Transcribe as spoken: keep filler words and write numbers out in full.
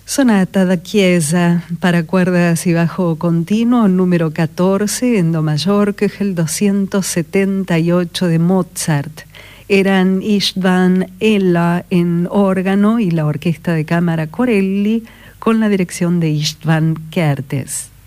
Sonata da Chiesa para cuerdas y bajo continuo número catorce en do mayor, que es el doscientos setenta y ocho de Mozart. Eran István Ella en órgano y la orquesta de cámara Corelli con la dirección de István Kertész.